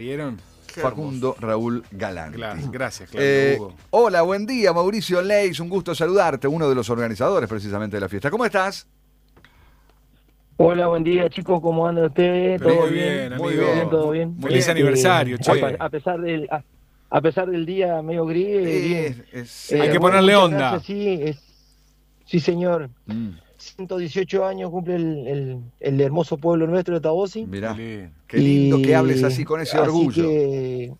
¿Vieron? Facundo Raúl Galán. Gracias, Claudio Hugo. Hola, buen día, Mauricio Leis, un gusto saludarte, uno de los organizadores precisamente de la fiesta. ¿Cómo estás? Hola, buen día chicos, ¿cómo andan ustedes? Pero ¿Todo muy bien, muy amigo. bien, ¿Todo bien? Feliz aniversario, che. A pesar del día medio gris, bien. Hay que ponerle muchas onda. gracias, sí, señor. Mm, 118 años cumple el hermoso pueblo nuestro de Tabosi. mirá, Qué qué lindo Y que hables así con ese orgullo. Que,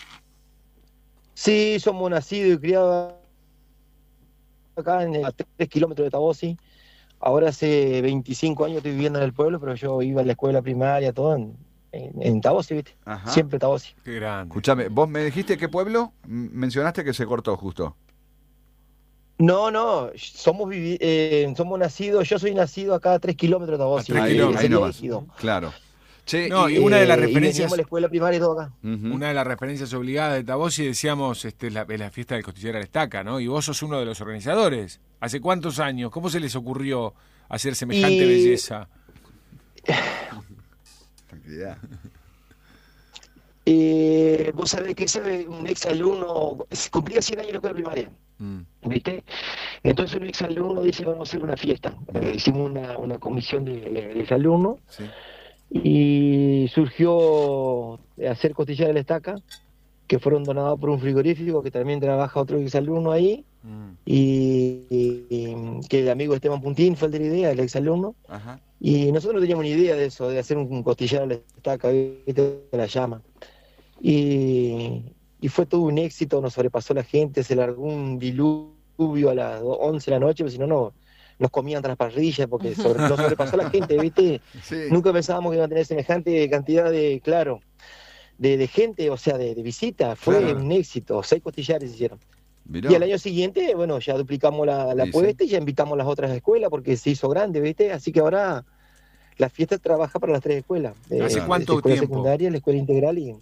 sí, somos nacidos y criados acá a 3 kilómetros de Tabosi. Ahora hace 25 años estoy viviendo en el pueblo, pero yo iba a la escuela primaria, todo en Tabosi, ¿viste? Ajá. Siempre Tabosi. Qué grande. Escuchame, ¿vos me dijiste qué pueblo? Mencionaste que se cortó justo. No, somos nacidos, yo soy nacido acá a 3 kilómetros de Tabosi. A 3 Ahí, kilómetros. ahí nomás. Elegido. Claro. Che, No, y una de las Y referencias, veníamos a la escuela primaria y todo acá. Ujú. una de las referencias obligadas de Tabosi, decíamos, es la fiesta del costillar a la estaca, ¿no? Y vos sos uno de los organizadores. ¿Hace cuántos años? ¿Cómo se les ocurrió hacer semejante belleza? Tranquilidad. Vos sabés que ese un ex alumno cumplía 100 años en la escuela primaria, Mm. ¿viste? Entonces un ex alumno dice, vamos a hacer una fiesta. Hicimos una comisión de ex alumnos Sí. y surgió hacer costillar de la estaca, que fueron donados por un frigorífico que también trabaja otro ex alumno ahí, Mm. y que el amigo Esteban Puntín fue el de la idea, el ex alumno. Ajá. Y nosotros no teníamos ni idea de eso, de hacer un costillar a la estaca, ¿viste? De la llama. Y fue todo un éxito, nos sobrepasó la gente, se largó un diluvio a las 11 de la noche, pero si no, nos comían tras parrillas, porque nos sobrepasó la gente, ¿viste? Sí. Nunca pensábamos que iba a tener semejante cantidad de gente, o sea, de visita. Fue Claro. un éxito, 6 costillares se hicieron. Mirá. Y al año siguiente, bueno, ya duplicamos la Sí, apuesta y ya invitamos a las otras escuelas porque se hizo grande, ¿viste? Así que ahora la fiesta trabaja para las 3 escuelas. ¿Hace La cuánto escuela tiempo? secundaria, la escuela integral y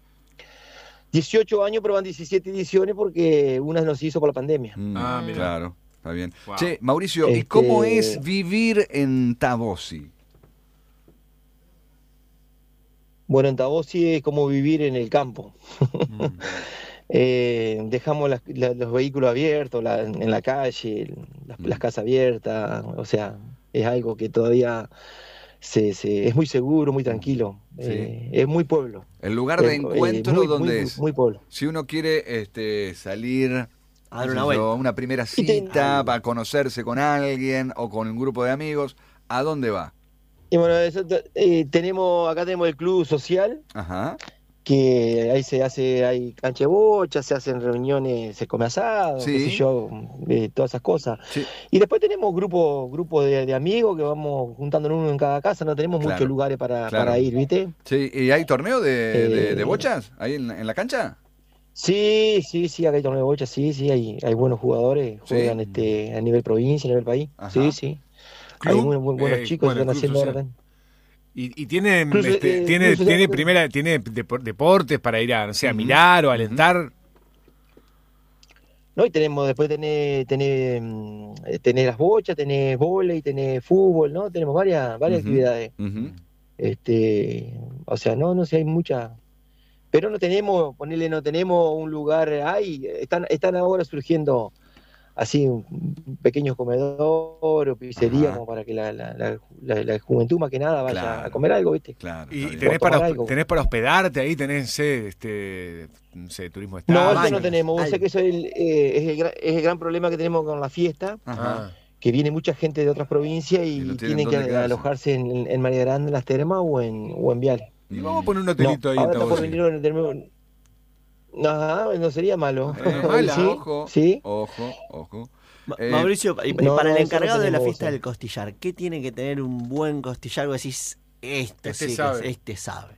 18 años, pero van 17 ediciones porque una no se hizo por la pandemia. Ah, mirá. Claro, está bien. Wow. Che, Mauricio, ¿y cómo Este- es vivir en Tabosi? Bueno, en Tabosi es como vivir en el campo. Mm. Dejamos los vehículos abiertos en la calle, las casas abiertas, o sea, es algo que todavía es muy seguro, muy tranquilo. Sí. Es muy pueblo. El lugar de encuentro, muy, ¿dónde muy, es? muy pueblo. Si uno quiere salir A dar qué una sé yo, vuelta. una primera Y cita para conocerse con alguien o con un grupo de amigos, ¿a dónde va? Y bueno, acá tenemos el club social, Ajá. que ahí hay cancha de bocha, se hacen reuniones, se come asado, Sí. qué sé yo, todas esas cosas. Sí. Y después tenemos grupos de amigos que vamos juntándonos uno en cada casa, no tenemos Claro, muchos lugares para claro. ir, ¿viste? Sí, ¿y hay torneo de Eh, bochas ahí en la cancha? Sí, acá hay torneo de bocha, sí, hay buenos jugadores, Sí. juegan a nivel provincia, a nivel país, Ajá. sí. Club, Hay muy buenos chicos bueno, que están club haciendo social. ahora. Y tiene, Club, tiene, club tiene social. tiene deportes para ir a, no sé, a Ujú. mirar o a alentar. No, y después tenés las bochas, tenés vóley, tenés fútbol, ¿no? Tenemos varias Ujú. actividades. Ujú. O sea, no sé, hay muchas. Pero no tenemos un lugar, están ahora surgiendo así pequeños comedores o pizzerías Ajá. como para que la juventud más que nada vaya Claro. a comer algo, ¿viste? Claro. Y está bien. tenés tomar para, algo. tenés para hospedarte ahí, tenés, no sé, turismo de No, estado. eso no baños, tenemos. Vos algo. sabés que eso es el gran problema que tenemos con la fiesta, Ajá. Ah, que viene mucha gente de otras provincias Y y no tienen tienen que dónde quedarse. alojarse en María Grande, en Las Termas o en Viales. y vamos a poner un No, hotelito ahí en ahora está por Tabosi. venir no sería malo. Mala, Sí, Ojo, sí. ojo. Mauricio, y no, para el eso no encargado de la tenemos, fiesta sí. del costillar, ¿qué tiene que tener un buen costillar? Vos decís, Este sí, sabe. este sabe.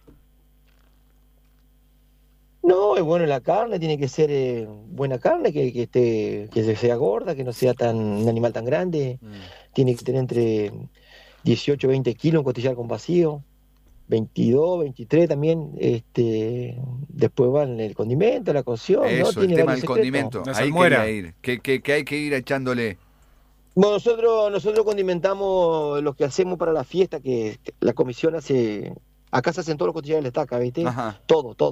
No, es bueno la carne, tiene que ser buena carne, que sea gorda, que no sea un animal tan grande. Mm. Tiene que tener entre 18 y 20 kilos un costillar con vacío, 22, 23 también. Después van el condimento, la cocción, ¿no? Eso, el Tiene tema varios del secretos. condimento. Una Ahí salmuera. quería ir. Que hay que ir echándole. Bueno, nosotros condimentamos lo que hacemos para la fiesta, que la comisión hace Acá se hacen todos los costillares de la estaca, ¿viste? Ajá. Todo, todo.